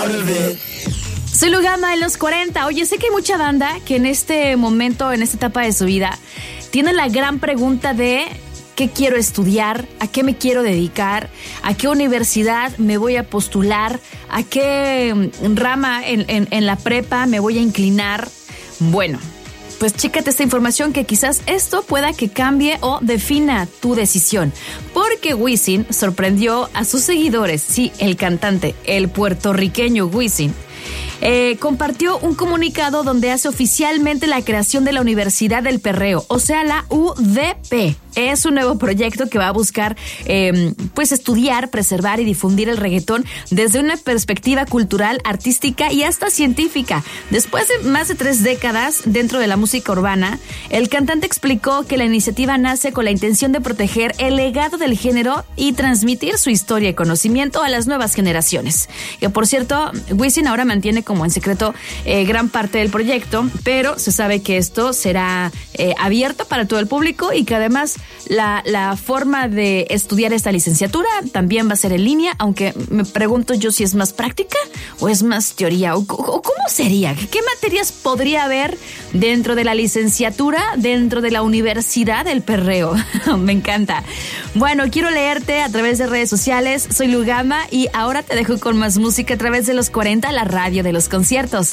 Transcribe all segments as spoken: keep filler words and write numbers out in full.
volver. Soy Lugama en los cuarenta. Oye, sé que hay mucha banda que en este momento, en esta etapa de su vida, tiene la gran pregunta de qué quiero estudiar, a qué me quiero dedicar, a qué universidad me voy a postular, a qué rama en, en, en la prepa me voy a inclinar. Bueno, pues chécate esta información que quizás esto pueda que cambie o defina tu decisión. Porque Wisin sorprendió a sus seguidores. Sí, el cantante, el puertorriqueño Wisin, Eh, compartió un comunicado donde hace oficialmente la creación de la Universidad del Perreo, o sea, la U D P. Es un nuevo proyecto que va a buscar eh, pues estudiar, preservar y difundir el reggaetón desde una perspectiva cultural, artística y hasta científica. Después de más de tres décadas dentro de la música urbana, el cantante explicó que la iniciativa nace con la intención de proteger el legado del género y transmitir su historia y conocimiento a las nuevas generaciones. Que por cierto, Wisin ahora mantiene como en secreto eh, gran parte del proyecto, pero se sabe que esto será eh, abierto para todo el público y que además La, la forma de estudiar esta licenciatura también va a ser en línea, aunque me pregunto yo si es más práctica o es más teoría, o, o cómo sería, qué materias podría haber dentro de la licenciatura, dentro de la Universidad del Perreo. Me encanta. Bueno, quiero leerte a través de redes sociales, soy Lugama y ahora te dejo con más música a través de los cuarenta, la radio de los conciertos.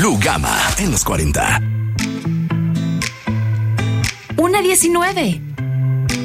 Lugama en los cuarenta. Una diecinueve.